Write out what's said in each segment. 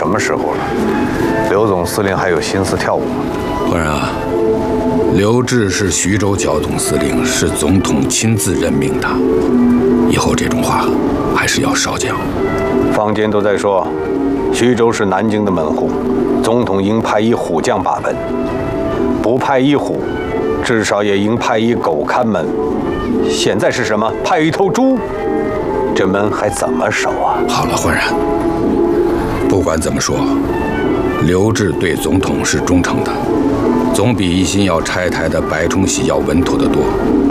么时候了？刘总司令还有心思跳舞吗？ 焕然啊，刘志是徐州剿总司令，是总统亲自任命的，以后这种话还是要少讲。 坊间都在说，徐州是南京的门户，总统应派一虎将把门，不派一虎，至少也应派一狗看门。现在是什么？派一头猪，这门还怎么守啊？ 好了，焕然，不管怎么说，刘志对总统是忠诚的，总比一心要拆台的白崇禧要稳妥得多。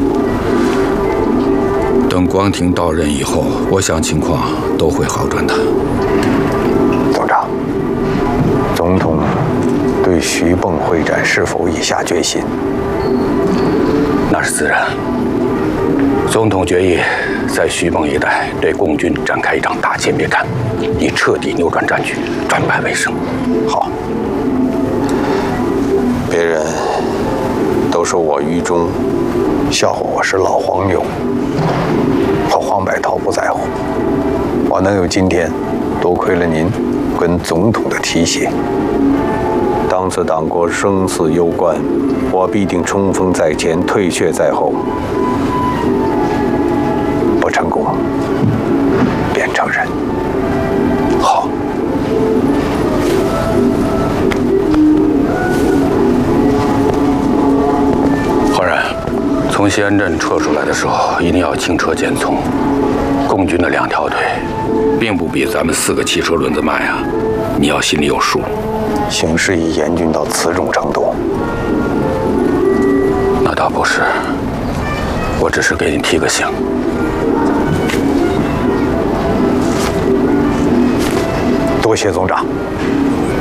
等光庭到任以后，我想情况都会好转的。 总长，总统对徐蚌会战是否已下决心？ 那是自然。总统决议在徐蚌一带对共军展开一场大歼灭战，以彻底扭转战局，转败为胜。 好。别人都说我愚忠，笑话我是老黄牛。和黄百韬不在乎，我能有今天，多亏了您跟总统的提携。当此党国生死攸关，我必定冲锋在前，退却在后。不成功，便承认。好。 焕然，从西安镇撤出来的时候，一定要轻车简从。共军的2条腿，并不比咱们4个汽车轮子慢啊，你要心里有数。 形势已严峻到此种程度？ 那倒不是，我只是给你提个醒。 多谢总长。